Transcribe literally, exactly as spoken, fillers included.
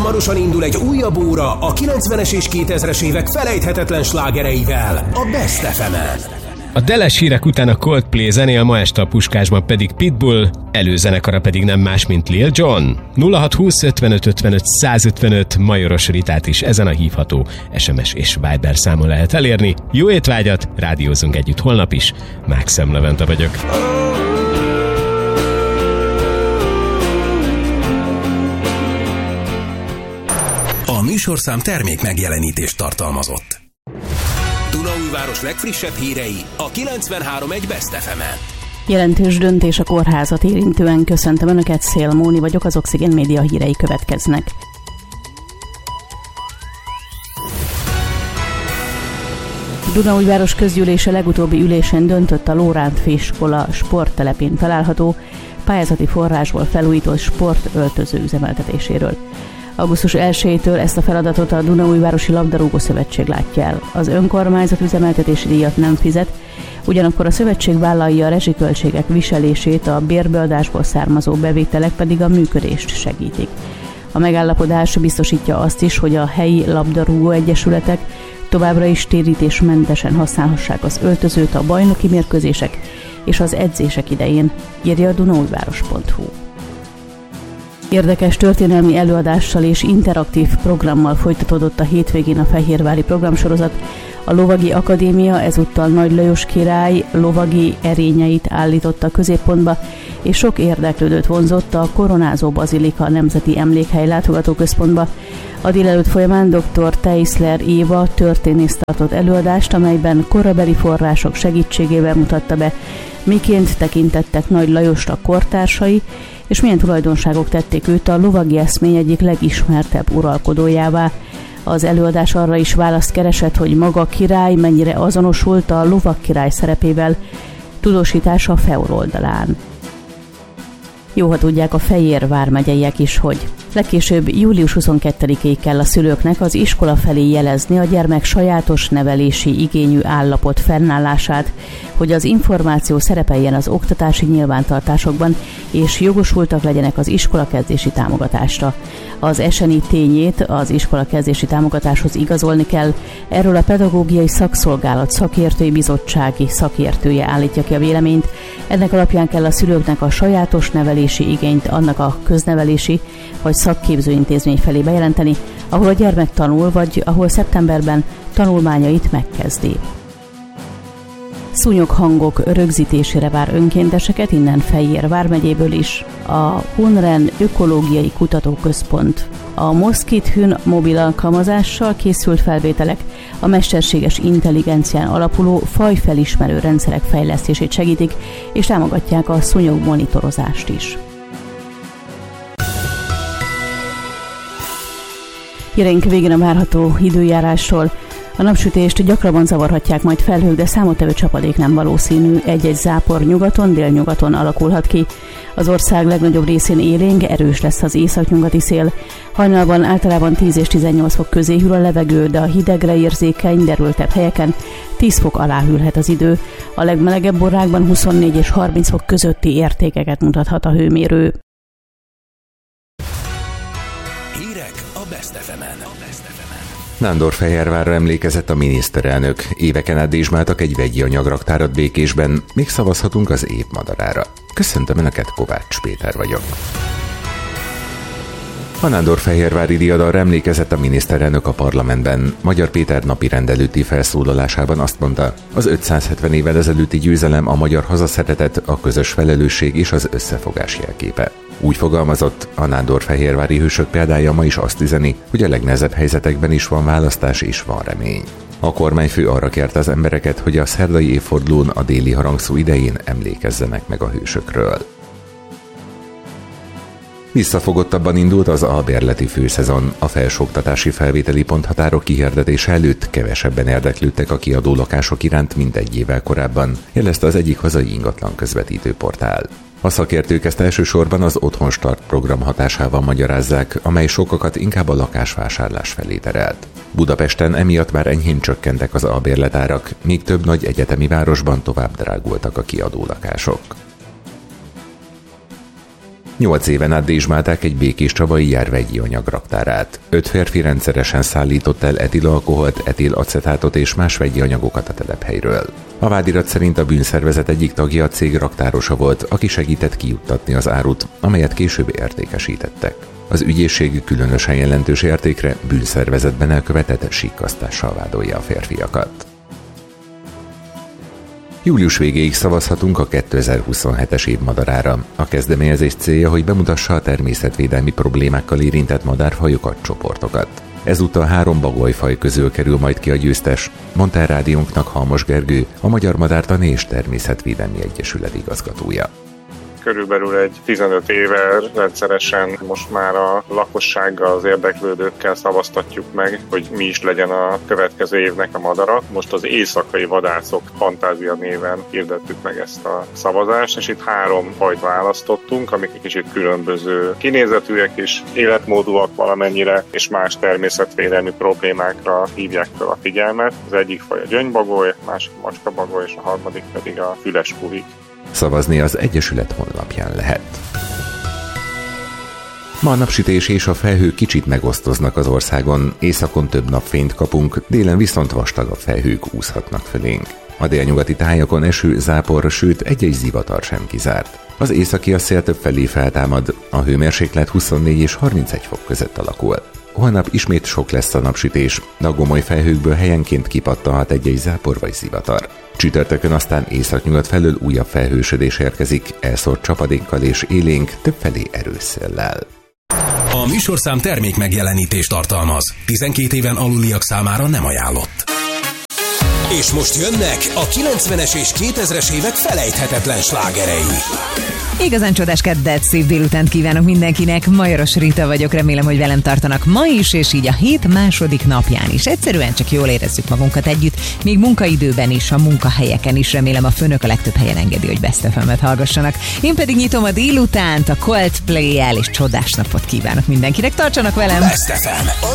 Hamarosan indul egy újabb óra a kilencvenes és kétezres évek felejthetetlen slágereivel a Best ef emen. A Deles hírek után a Coldplay zenél, ma este a Puskásban pedig Pitbull, előzenekara pedig nem más, mint Lil Jon. nulla hat húsz ötvenöt ötvenöt százötvenöt Majoros Ritát is ezen a hívható es em es és Viber számon lehet elérni. Jó étvágyat, rádiózunk együtt holnap is. Mákszem Levente vagyok. A műsorszám termék megjelenítést tartalmazott. Dunaújváros legfrissebb hírei a kilencvenhárom egy Best ef emen. Jelentős döntés a kórházat érintően. Köszöntöm Önöket, Szél Móni vagyok, az Oxigén Média hírei következnek. Dunaújváros közgyűlése legutóbbi ülésén döntött a Lóránt Főiskola sporttelepén található pályázati forrásból felújított sportöltöző üzemeltetéséről. augusztus elsejétől ezt a feladatot a Dunaújvárosi Labdarúgó Szövetség látja el. Az önkormányzat üzemeltetési díjat nem fizet, ugyanakkor a szövetség vállalja a rezsiköltségek viselését, a bérbeadásból származó bevételek pedig a működést segítik. A megállapodás biztosítja azt is, hogy a helyi labdarúgó egyesületek továbbra is térítésmentesen használhassák az öltözőt a bajnoki mérkőzések és az edzések idején, írja a dunaújváros pont hu. Érdekes történelmi előadással és interaktív programmal folytatódott a hétvégén a fehérvári programsorozat. A Lovagi Akadémia ezúttal Nagy Lajos király lovagi erényeit állította a középpontba, és sok érdeklődőt vonzott a Koronázó Bazilika Nemzeti Emlékhely látogatóközpontba. A délelőtt folyamán dr. Teisler Éva történész tartott előadást, amelyben korabeli források segítségével mutatta be, miként tekintettek Nagy Lajosra kortársai, és milyen tulajdonságok tették őt a lovagi eszmény egyik legismertebb uralkodójává. Az előadás arra is választ keresett, hogy maga király mennyire azonosult a lovagkirály szerepével, tudósítása Feol oldalán. Jó, ha tudják a Fejér vármegyeiek is, hogy legkésőbb július huszonkettedikéig kell a szülőknek az iskola felé jelezni a gyermek sajátos nevelési igényű állapot fennállását, hogy az információ szerepeljen az oktatási nyilvántartásokban, és jogosultak legyenek az iskolakezdési támogatásra. Az eseni tényét az iskolakezdési támogatáshoz igazolni kell, erről a Pedagógiai Szakszolgálat szakértői bizottsági szakértője állítja ki a véleményt. Ennek alapján kell a szülőknek a sajátos nevelési igényt annak a köznevelési vagy szakképzőintézmény felé bejelenteni, ahol a gyermek tanul, vagy ahol szeptemberben tanulmányait megkezdi. Szúnyoghangok rögzítésére vár önkénteseket innen Fejér vármegyéből is a Hunren Ökológiai Kutatóközpont. A Moszkit-Hün mobil alkalmazással készült felvételek a mesterséges intelligencián alapuló fajfelismerő rendszerek fejlesztését segítik, és támogatják a szúnyog monitorozást is. Híreink végén a várható időjárásról. A napsütést gyakrabban zavarhatják majd felhők, de számottevő csapadék nem valószínű. Egy-egy zápor nyugaton, délnyugaton alakulhat ki. Az ország legnagyobb részén élénk, erős lesz az északnyugati szél. Hajnalban általában tíz és tizennyolc fok közé hűl a levegő, de a hidegre érzékeny, derültebb helyeken tíz fok alá hűlhet az idő. A legmelegebb órákban huszonnégy és harminc fok közötti értékeket mutathat a hőmérő. Hírek a Best ef emen. Nándorfehérvárra emlékezett a miniszterelnök. Éveken át dézsmáltak egy vegyi anyagraktárat Békésben, még szavazhatunk az év madarára. Köszöntöm Önöket, Kovács Péter vagyok. A nándorfehérvári diadalra emlékezett a miniszterelnök a parlamentben. Magyar Péter napi rendelőtti felszólalásában azt mondta, az ötszázhetven évvel ezelőtti győzelem a magyar hazaszeretet, a közös felelősség és az összefogás jelképe. Úgy fogalmazott, a nándorfehérvári hősök példája ma is azt üzeni, hogy a legnehezebb helyzetekben is van választás és van remény. A kormányfő arra kérte az embereket, hogy a szerdai évfordulón a déli harangszó idején emlékezzenek meg a hősökről. Visszafogottabban indult az albérleti főszezon. A felsőoktatási felvételi ponthatárok kihirdetése előtt kevesebben érdeklődtek a kiadó lakások iránt, mint egy évvel korábban, jelezte az egyik hazai ingatlan közvetítő portál. A szakértők ezt elsősorban az Otthonstart program hatásával magyarázzák, amely sokakat inkább a lakásvásárlás felé terelt. Budapesten emiatt már enyhén csökkentek az albérletárak, míg több nagy egyetemi városban tovább drágultak a kiadó lakások. Nyolc éven át dézsmálták egy Békéscsabai járvegyi anyagraktárát. Öt férfi rendszeresen szállított el etilalkoholt, etilacetátot és más vegyi anyagokat a telephelyről. A vádirat szerint a bűnszervezet egyik tagja a cég raktárosa volt, aki segített kijuttatni az árut, amelyet később értékesítettek. Az ügyészség különösen jelentős értékre bűnszervezetben elkövetett sikkasztással vádolja a férfiakat. Július végéig szavazhatunk a kétezer-huszonhetes év madarára. A kezdeményezés célja, hogy bemutassa a természetvédelmi problémákkal érintett madárfajokat, csoportokat. Ezúttal három bagolyfaj közül kerül majd ki a győztes, mondta el rádiónknak Halmos Gergő, a Magyar Madártani és Természetvédelmi Egyesület igazgatója. Körülbelül egy tizenöt éve rendszeresen most már a lakossággal, az érdeklődőkkel szavaztatjuk meg, hogy mi is legyen a következő évnek a madara. Most az éjszakai vadászok fantázia néven hirdettük meg ezt a szavazást, és itt három fajt választottunk, amik egy kicsit különböző kinézetűek és életmódúak valamennyire, és más természetvédelmi problémákra hívják fel a figyelmet. Az egyik faj a gyöngybagoly, a másik a macskabagoly, és a harmadik pedig a füles puhik. Szavazni az Egyesület honlapján lehet. Ma a napsütés és a felhők kicsit megosztoznak az országon, északon több napfényt kapunk, délen viszont vastagabb felhők úszhatnak fölénk. A délnyugati tájakon eső, zápor, sőt egy-egy zivatar sem kizárt. Az északi szél több felé feltámad, a hőmérséklet huszonnégy és harmincegy fok között alakul. Holnap ismét sok lesz a napsütés, de a gomoly felhőkből helyenként kipattanhat egy-egy zápor vagy zivatar. Csütörtökön aztán északnyugat felől újabb felhősödés érkezik, elszórt csapadékkal és élénk, többfelé erős széllel. A műsorszám termék megjelenítést tartalmaz. tizenkét éven aluliak számára nem ajánlott. És most jönnek a kilencvenes és kétezres évek felejthetetlen slágerei. Igazán csodás keddet, szép délutánt kívánok mindenkinek. Majoros Rita vagyok, remélem, hogy velem tartanak ma is, és így a hét második napján is. Egyszerűen csak jól érezzük magunkat együtt, még munkaidőben is, a munkahelyeken is. Remélem a főnök a legtöbb helyen engedi, hogy Best ef emet hallgassanak. Én pedig nyitom a délutánt a Coldplay-el, és csodás napot kívánok mindenkinek. Tartsanak velem! Best ef em.